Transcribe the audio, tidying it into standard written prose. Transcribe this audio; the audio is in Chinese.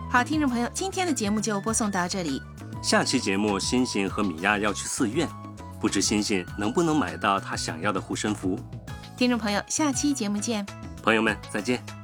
好，听众朋友，今天的节目就播送到这里。 下期节目，欣欣和米娅要去寺院，不知欣欣能不能买到她想要的护身符。 听众朋友，下期节目见。 朋友们，再见。